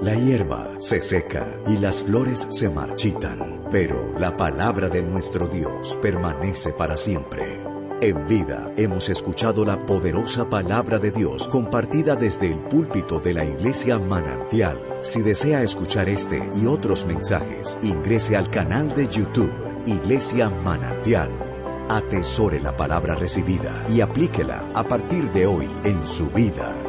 La hierba se seca y las flores se marchitan, pero la palabra de nuestro Dios permanece para siempre. En Vida hemos escuchado la poderosa palabra de Dios compartida desde el púlpito de la Iglesia Manantial. Si desea escuchar este y otros mensajes, ingrese al canal de YouTube Iglesia Manantial. Atesore la palabra recibida y aplíquela a partir de hoy en su vida.